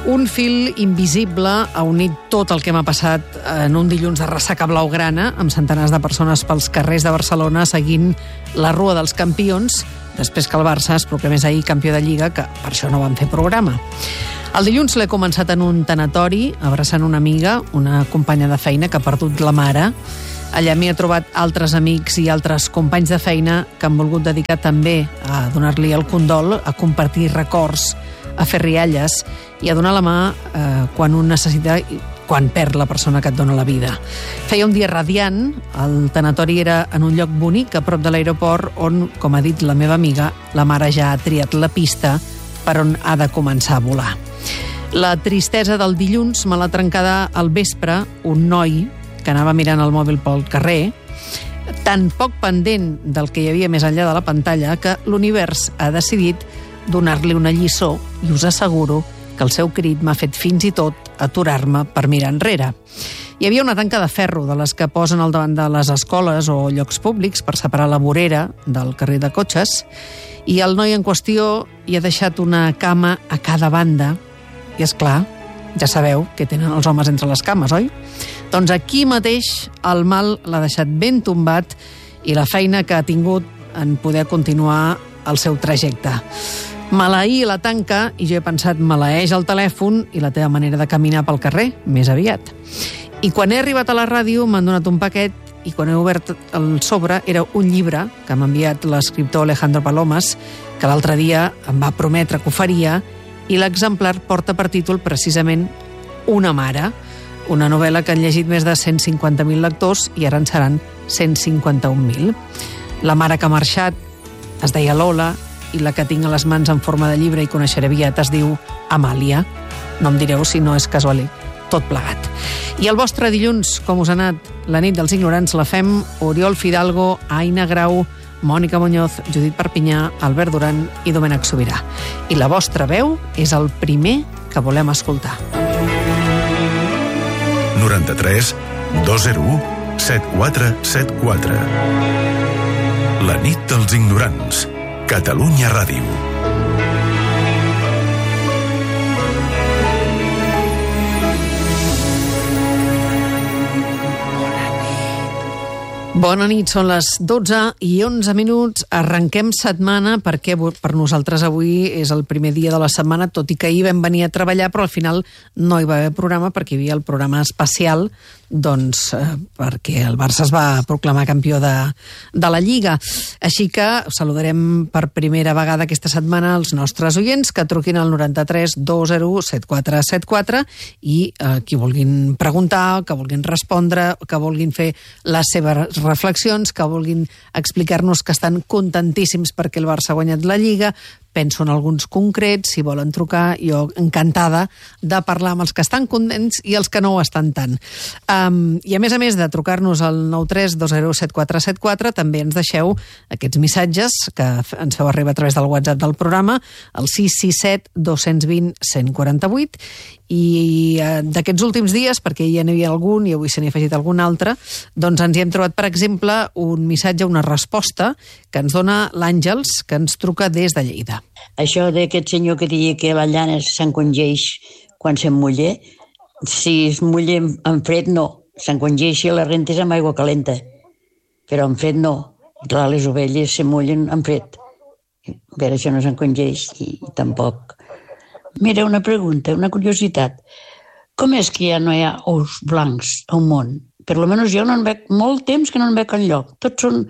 Un fil invisible ha unit tot el que m'ha passat en un dilluns de ressaca blaugrana, amb centenars de persones pels carrers de Barcelona seguint la Rua dels Campions, després que el Barça es proclamés ahir campió de Lliga, que per això no van fer programa. El dilluns l'he començat en un tanatori, abraçant una amiga, una companya de feina que ha perdut la mare. Allà m'hi he trobat altres amics i altres companys de feina que han volgut dedicar també a donar-li el condol, a compartir records, a fer rialles i a donar la mà quan un necessita, quan perd la persona que et dona la vida. Feia un dia radiant, el tanatori era en un lloc bonic a prop de l'aeroport on, com ha dit la meva amiga, la mare ja ha triat la pista per on ha de començar a volar. La tristesa del dilluns me l'ha trencada al vespre un noi que anava mirant el mòbil pel carrer, tan poc pendent del que hi havia més enllà de la pantalla que l'univers ha decidit donar-li una lliçó i us asseguro que el seu crit m'ha fet fins i tot aturar-me per mirar enrere. Hi havia una tanca de ferro de les que posen al davant de les escoles o llocs públics per separar la vorera del carrer de cotxes i el noi en qüestió hi ha deixat una cama a cada banda i, és clar, ja sabeu què tenen els homes entre les cames, oi? Doncs aquí mateix el mal l'ha deixat ben tombat i la feina que ha tingut en poder continuar el seu trajecte. Maleir la tanca i jo he pensat maleeix el telèfon i la teva manera de caminar pel carrer, més aviat. I quan he arribat a la ràdio m'han donat un paquet i quan he obert el sobre era un llibre que m'ha enviat l'escriptor Alejandro Palomas, que l'altre dia em va prometre que ho faria, i l'exemplar porta per títol precisament Una mare, una novel·la que han llegit més de 150.000 lectors i ara en seran 151.000. La mare que ha marxat es deia Lola i la que tinc a les mans en forma de llibre i coneixeré aviat es diu Amàlia. No em direu si no és casual, tot plegat. I el vostre dilluns, com us ha anat? La nit dels ignorants la fem Oriol Fidalgo, Aina Grau, Mònica Muñoz, Judit Perpinyà, Albert Duran i Domènec Sobirà. I la vostra veu és el primer que volem escoltar. 93 201 7474. La nit dels ignorants. Catalunya Ràdio. Bona nit, són les 12 i 11 minuts. Arrenquem setmana perquè per nosaltres avui és el primer dia de la setmana, tot i que ahir vam venir a treballar, però al final no hi va haver programa perquè hi havia el programa especial perquè el Barça es va proclamar campió de la Lliga. Així que saludarem per primera vegada aquesta setmana els nostres oients que truquin al 93 201 7474 i qui vulguin preguntar, que vulguin respondre, que vulguin fer les seves reflexions, que vulguin explicar-nos que estan contentíssims perquè el Barça ha guanyat la Lliga. Penso en alguns concrets, si volen trucar, jo encantada de parlar amb els que estan contents i els que no ho estan tant. I a més de trucar-nos al 93 201 7474, també ens deixeu aquests missatges que ens feu arribar a través del WhatsApp del programa, el 667 220 148, i d'aquests últims dies, perquè ja n'hi havia algun i avui se n'hi ha afegit algun altre, doncs ens hi hem trobat, per exemple, un missatge, una resposta que ens dona l'Àngels, que ens truca des de Lleida. Això d'aquest senyor que deia que la llana s'encongeix quan s'emmulla, si es mulla en fred, no. S'encongeix i la rentes amb aigua calenta. Però en fred no. Clar, les ovelles s'emmullen en fred. Per això no s'encongeix i tampoc. Mira, una pregunta, una curiositat. Com és que ja no hi ha ous blancs al món? Per lo menys jo no en veig molt temps que no en veig enlloc. Tots són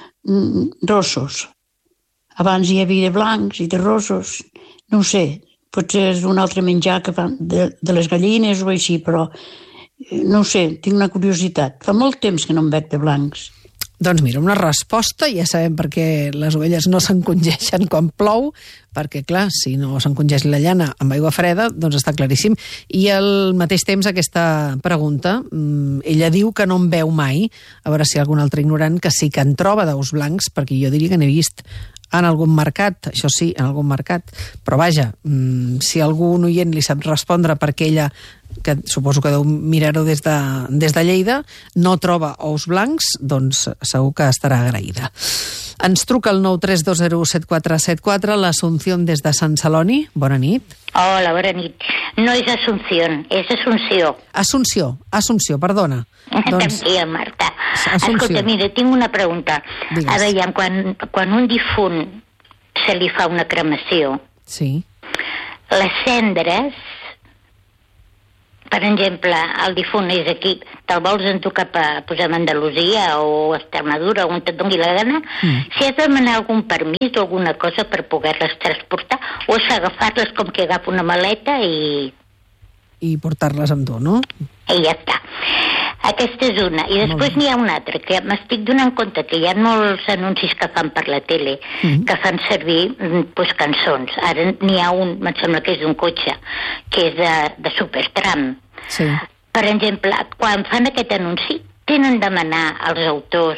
rossos. Abans hi havia de blancs i de rossos. No ho sé, potser és un altre menjar que fan de les gallines o així, però no ho sé, tinc una curiositat. Fa molt temps que no en veig de blancs. Doncs mira, una resposta, ja sabem per què les ovelles no s'encongeixen quan plou, perquè clar, si no s'encongeix la llana amb aigua freda, doncs està claríssim. I al mateix temps aquesta pregunta, ella diu que no en veu mai, a veure si hi ha algun altre ignorant que sí que en troba d'ous blancs, perquè jo diria que n'he vist en algun mercat, això sí, en algun mercat, però vaja, si algun oient li sap respondre perquè ella que suposo que deu mirar-ho des de Lleida, no troba ous blancs, doncs segur que estarà agraïda. Ens truca el 932017474, l'Assumpció des de Sant Celoni. Bona nit. Hola, bona nit. No és Assumpción, és Assumpció. Assumpció, perdona. Tranquil·la, Marta. Assumpció. Escolta, mira, tinc una pregunta. Digues. A veure, quan un difunt se li fa una cremació, Sí. les cendres, per exemple, el difunt és aquí, te'l vols endur cap a Andalusia o a Extremadura, on et doni la gana, si has de demanar algun permís o alguna cosa per poder-les transportar, o és agafar-les com que agafa una maleta i portar-les amb tu, no? I ja està. Aquesta és una. I després n'hi ha una altra, que m'estic donant compte que hi ha molts anuncis que fan per la tele, que fan servir cançons. Ara n'hi ha un, em sembla que és d'un cotxe, que és de Supertram. Sí. Per exemple, quan fan aquest anunci, tenen de demanar als autors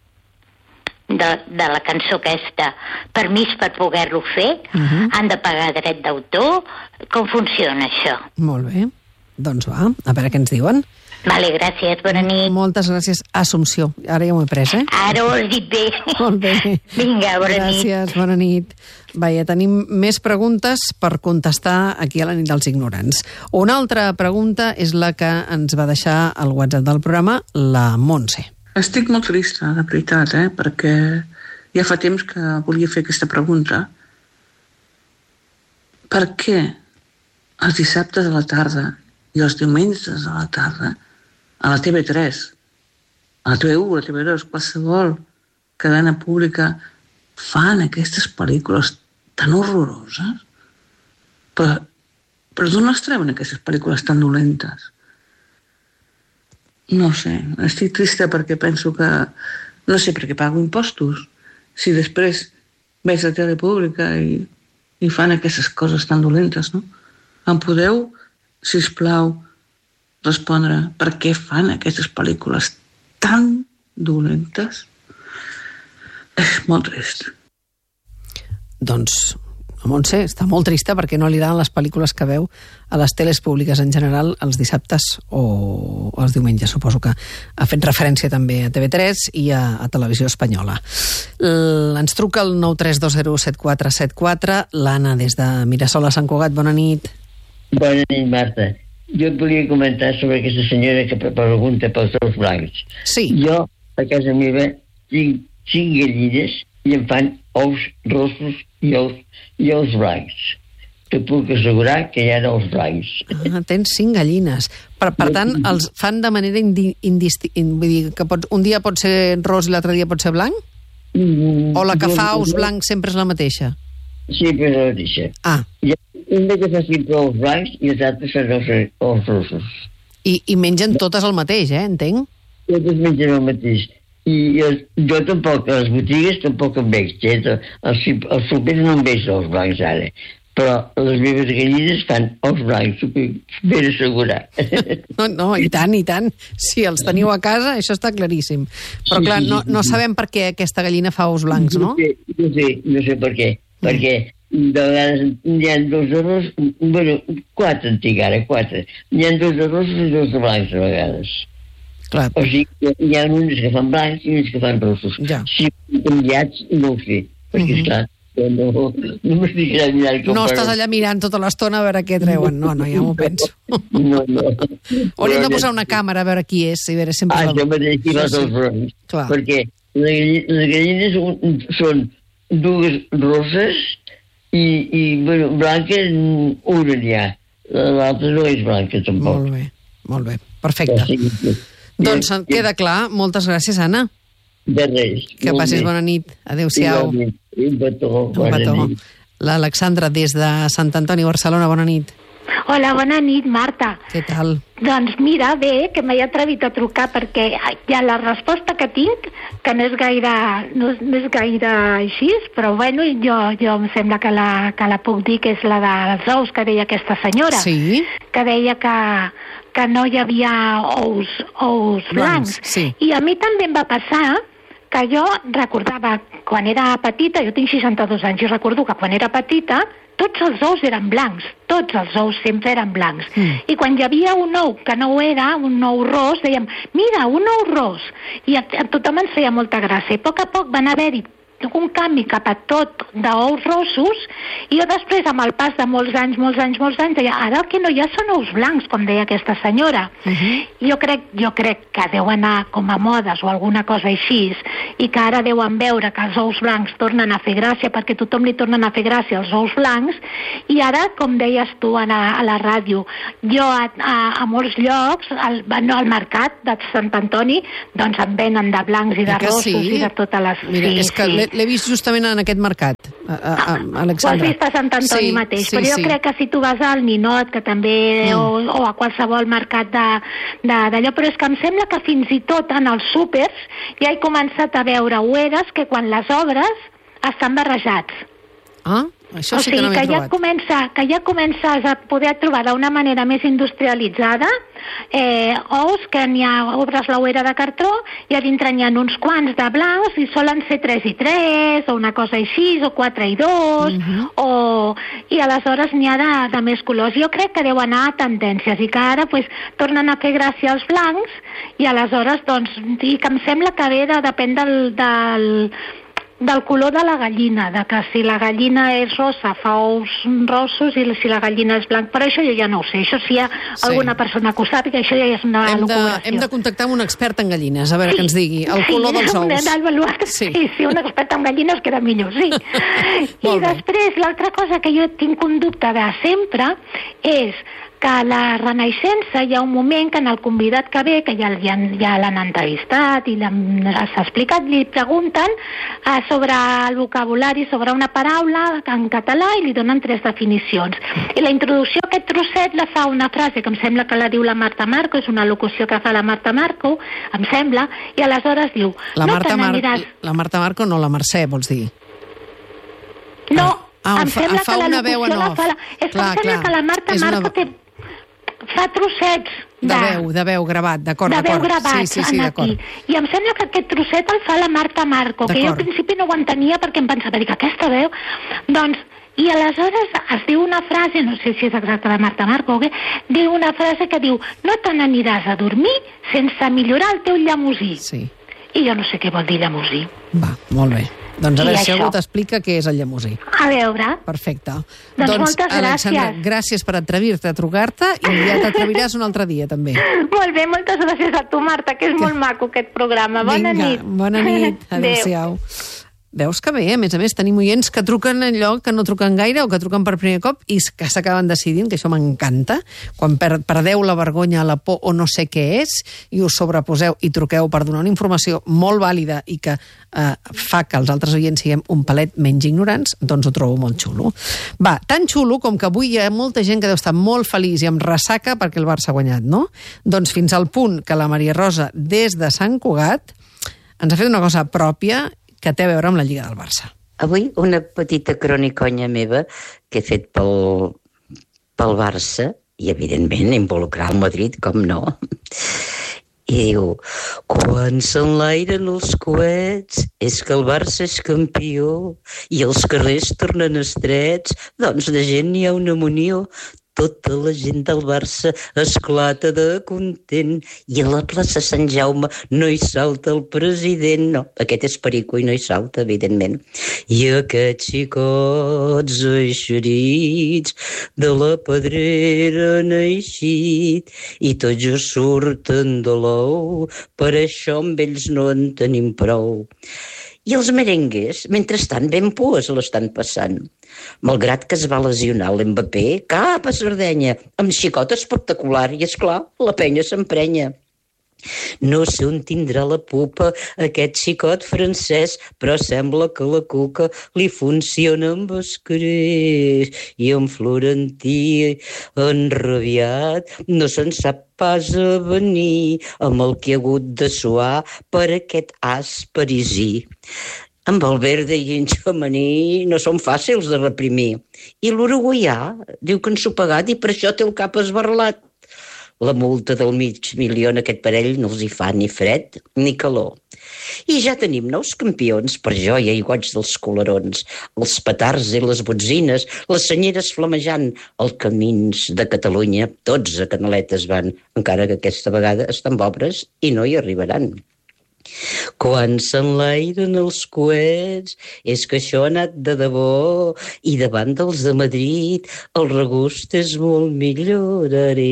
de la cançó aquesta permís per poder-lo fer? Han de pagar dret d'autor? Com funciona això? Molt bé. Doncs va, a veure què ens diuen. Vale, gràcies, bona nit. Moltes gràcies, Assumpció. Ara ja m'ho he pres, Ara ho has dit bé. Molt bé. Vinga, bona nit. Gràcies, bona nit. Vaja, tenim més preguntes per contestar aquí a la nit dels ignorants. Una altra pregunta és la que ens va deixar al WhatsApp del programa la Montse. Estic molt trista, de veritat, perquè ja fa temps que volia fer aquesta pregunta. Per què els dissabtes a la tarda i els diumenges a la tarda a la TV3, a la TV1, a la TV2, qualsevol cadena pública fan aquestes pel·lícules tan horroroses? Però d'on es treuen aquestes pel·lícules tan dolentes? No sé, estic trista perquè penso que... No sé per què pago impostos. Si després veig la tele pública i fan aquestes coses tan dolentes, no? Em podeu, sisplau, respondre per què fan aquestes pel·lícules tan dolentes? És molt trist. Doncs la Montse està molt trista perquè no li agraden les pel·lícules que veu a les teles públiques en general els dissabtes o els diumenges. Suposo que ha fet referència també a TV3 i a Televisió Espanyola. Ens truca el 932017474, l'Anna des de Mirasol a Sant Cugat. Bona nit. Bona nit, Marta. Jo et volia comentar sobre aquesta senyora que pregunta pels ous blancs. Sí. Jo, a casa meva, tinc 5 gallines i em fan ous rossos i ous blancs. Te puc assegurar que hi ha ous blancs. Tens 5 gallines. Per tant, els fan de manera indistinta. Vull dir que un dia pot ser ros i l'altre dia pot ser blanc? O la que fa ous blancs sempre és la mateixa? Sí, però és la mateixa. Hi ha un que fa sempre ous blancs i els altres fan ous rossos. I mengen totes el mateix, entenc? Totes mengen el mateix. I jo tampoc, a les botigues tampoc em veig. Els súpers no em veig ous blancs ara. Però les meves gallines fan ous blancs, ben assegurat. No, i tant. Si els teniu a casa, això està claríssim. Però clar, no sabem per què aquesta gallina fa ous blancs, no? No sé per què. Perquè de vegades n'hi ha 2 arrossos, 4 en tinc ara, 4. N'hi ha 2 arrossos i 2 blancs a vegades. Clar. O sigui, hi ha uns que fan blancs i uns que fan rossos. Ja. Si canviats, no ho sé. Perquè, esclar, no m'estic allà mirant... No estàs allà mirant tota l'estona a veure què treuen. No, ja m'ho penso. No. Hauríem de posar una càmera a veure qui és. I veure sempre jo mateix hi vas als blancs. Perquè les gallines són 2 roses i blanques una n'hi ha. L'altra no és blanca, tampoc. Molt bé. Perfecte. Doncs queda clar. Moltes gràcies, Anna. De res. Que passis bona nit. Adéu-siau. Un petó. L'Alexandra des de Sant Antoni, Barcelona. Bona nit. Hola, bona nit, Marta. Què tal? Doncs mira, bé, que m'he atrevit a trucar perquè ja la resposta que tinc, que no és gaire així, però bueno, jo em sembla que la puc dir, que és la dels ous que deia aquesta senyora. Sí. Que deia que no hi havia ous blancs. Sí. I a mi també em va passar que jo recordava, quan era petita, jo tinc 62 anys, i recordo que quan era petita tots els ous eren blancs, tots els ous sempre eren blancs. I quan hi havia un ou que no ho era, un ou ros, dèiem, mira, un ou ros. I a tothom ens feia molta gràcia. I a poc van haver-hi un canvi cap a tot d'ous rossos, i jo després, amb el pas de molts anys, deia, ara el que no hi ha són ous blancs, com deia aquesta senyora. Jo crec que deu anar com a modes o alguna cosa així, i que ara deuen veure que els ous blancs tornen a fer gràcia, perquè a tothom li tornen a fer gràcia els ous blancs, i ara, com deies tu a la ràdio, jo a molts llocs, al mercat de Sant Antoni, doncs em venen de blancs i de rossos i de totes les... Mira, és que l'he vist justament en aquest mercat, Alexandra. Ho has vist a Sant Antoni mateix, però jo crec que si tu vas al Ninot, que també, o a qualsevol mercat d'allò, però és que em sembla que fins i tot en els súpers ja he començat a veure oueres que quan les obres estan barrejats. Això sí que no m'he trobat. Que ja comences a poder trobar d'una manera més industrialitzada ous, que n'hi ha, obres l'ouera de cartró, i a dintre n'hi ha uns quants de blancs, i solen ser 3 i 3, o una cosa així, o 4 i 2, i aleshores n'hi ha de més colors. Jo crec que deu anar a tendències, i que ara tornen a fer gràcia als blancs, i aleshores, doncs, i que em sembla que depèn del color de la gallina, de que si la gallina és rossa fa ous rossos i si la gallina és blanc. Per això jo ja no ho sé. Això si hi ha alguna persona que ho sàpiga, això ja és una locuració. Hem de contactar amb un expert en gallines, a veure què ens digui. El color dels ous. Sí, un expert en gallines queda millor, sí. I després, l'altra cosa que jo tinc un dubte de sempre és que a la Renaixença hi ha un moment que en el convidat que ve, que ja l'han entrevistat i s'ha explicat, li pregunten sobre el vocabulari, sobre una paraula en català, i li donen 3 definicions. I la introducció a aquest trosset la fa una frase que em sembla que la diu la Marta Marco, és una locució que fa la Marta Marco, em sembla, i aleshores diu... La Marta Marco no, la Mercè, vols dir? No, em sembla que la locució la fa... És que em sembla que la Marta Marco fa trossets de veu gravat, d'acord. De veu gravat, sí, d'acord. I em sembla que aquest trosset el fa la Marta Marco, que jo al principi no ho entenia perquè em pensava, que aquesta veu... Doncs, i aleshores es diu una frase, no sé si és exacta la Marta Marco o què, diu una frase que diu, no te n'aniràs a dormir sense millorar el teu llamosí. Sí. I jo no sé què vol dir llamosí. Va, molt bé. Doncs a veure si algú t'explica què és el llamosí. A veure. Perfecte. Doncs moltes Alexandra, gràcies per atrevir-te a trucar-te, i ja t'atreviràs un altre dia, també. Molt bé, moltes gràcies a tu, Marta, que és molt maco aquest programa. Bona nit. Bona nit. Adéu-siau. Veus que bé, a més, tenim oients que truquen allò que no truquen gaire o que truquen per primer cop i que s'acaben decidint, que això m'encanta, quan perdeu la vergonya, la por o no sé què és, i us sobreposeu i truqueu per donar una informació molt vàlida i que fa que els altres oients siguem un palet menys ignorants, doncs ho trobo molt xulo. Va, tan xulo com que avui hi ha molta gent que deu estar molt feliç i amb ressaca perquè el Barça ha guanyat, no? Doncs fins al punt que la Maria Rosa, des de Sant Cugat, ens ha fet una cosa pròpia que té a veure amb la Lliga del Barça. Avui una petita croniconya meva que he fet pel Barça, i evidentment involucrar el Madrid, com no. I diu, quan s'enlairen els coets és que el Barça és campió i els carrers tornen estrets, doncs de gent n'hi ha una munió. Tota la gent del Barça esclata de content i a la plaça Sant Jaume no hi salta el president. No, aquest és perico i no hi salta, evidentment. I aquests xicots eixerits de la pedrera han eixit i tots ja surten de l'ou, per això amb ells no en tenim prou. I els merengues, mentrestant, ben pues l'estan passant. Malgrat que es va lesionar l'Mbappé, cap a Sardenya, amb xicot espectacular, i esclar, la penya s'emprenya. No sé on tindrà la pupa aquest xicot francès, però sembla que la cuca li funciona amb escreix. I en Florentí, enrabiat, no se'n sap pas a venir amb el que ha hagut de suar per aquest as parisí. Amb el Valverde i en Tchouaméni no són fàcils de reprimir. I l'uruguaià diu que en s'ho pagat i per això té el cap esbarlat. La multa del $500.000 a aquest parell no els hi fa ni fred ni calor. I ja tenim nous campions per joia i goig dels colarons, els petards i les botzines, les senyeres flamejant, els camins de Catalunya, tots a canaletes van, encara que aquesta vegada estan pobres i no hi arribaran. Quan s'enlairen els coets és que això ha anat de debò i davant dels de Madrid el regust és molt millor.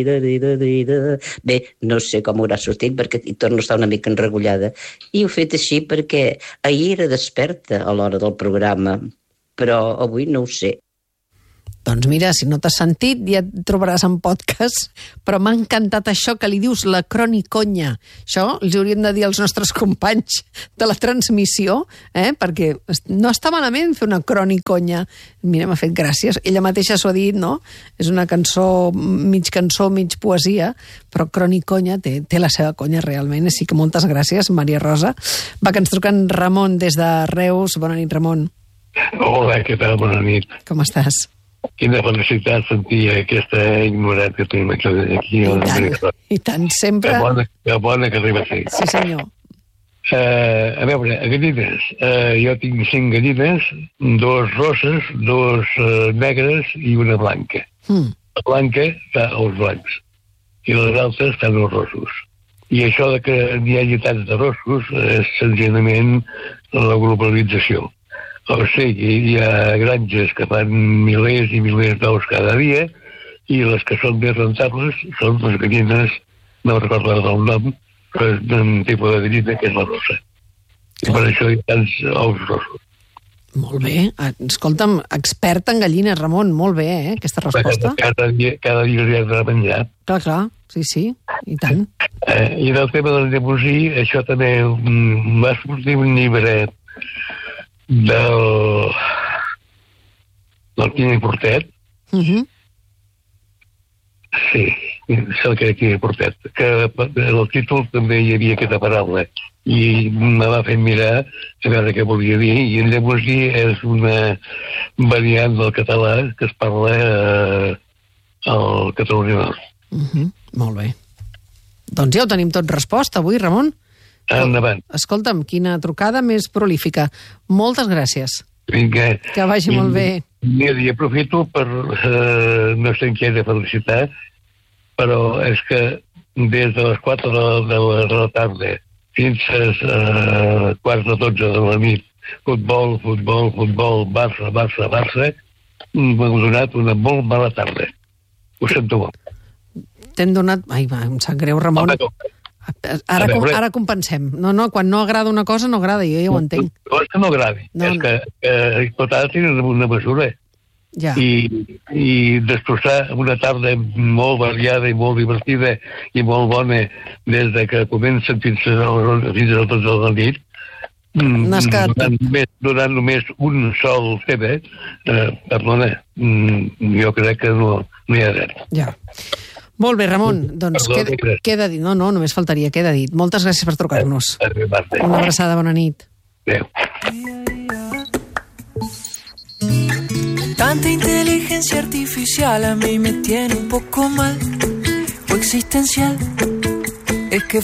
Bé, no sé com haurà sortit perquè hi torno a estar una mica enregullada i ho he fet així perquè ahir era desperta a l'hora del programa, però avui no ho sé. Doncs mira, si no t'has sentit ja et trobaràs en podcast, però m'ha encantat això que li dius la croniconya. Això els hauríem de dir als nostres companys de la transmissió, perquè no està malament fer una croniconya. Mira, m'ha fet gràcies. Ella mateixa s'ho ha dit, no? És una cançó, mig poesia, però croniconya té la seva conya realment. Així que moltes gràcies, Maria Rosa. Va, que ens truquen Ramon des de Reus. Bona nit, Ramon. Hola, què tal? Bona nit. Com estàs? Quina felicitat sentir aquesta ignorant que tenim aquí. I tant, sempre. Que bona que arriba a ser. Sí, senyor. A veure, gallines. Jo tinc 5 gallines, 2 rosses, 2 negres i una blanca. La blanca està als blancs i les altres estan als rossos. I això de que n'hi hagi tants de rossos és senzillament la globalització. O sigui, hi ha granges que fan milers i milers d'ous cada dia i les que són més rentables són les gallines, no recordo el nom, però és un tipus de gallina que és la rossa. I per això hi ha tants ous rossos. Molt bé. Escolta'm, expert en gallines, Ramon, molt bé, aquesta resposta. Cada dia li has de menjar. Clar, sí, i tant. I del tema del llemosí, això també va sortir un llibre del Quimi Portet. Sí, és el Quimi Portet, que el títol també hi havia aquesta paraula i me va fer mirar a veure què volia dir, i el llemosí és una variant del català que es parla al Catalunya Nord. Molt bé. Doncs ja ho tenim tot respost avui, Ramon. Endavant. Escolta'm, quina trucada més prolífica. Moltes gràcies. Vinga. Que vagi molt bé. Mira, i aprofito per, no sé en què he de felicitar, però és que des de les 4 de la tarda fins a quarts de 12 de la nit, futbol, Barça, m'ha donat una molt mala tarda. Ho sento molt. T'hem donat... Ai, em sap greu, Ramon. Ara compensem. No, quan no agrada una cosa, no agrada, jo ja ho entenc. No és que no agradi, és que tot ha de tenir una mesura. Ja. I destrossar una tarda molt variada i molt divertida i molt bona des de que comencen fins a les 12 de la nit, donant només un sol tema, perdona, jo crec que no hi ha res. Ja. Molt bé, Ramon, doncs queda dit. No, només faltaria, queda dit. Moltes gràcies per trucar-nos. Una abraçada, bona nit. Adéu. Tanta inteligencia artificial a mí me tiene un poco mal o existencial. Es que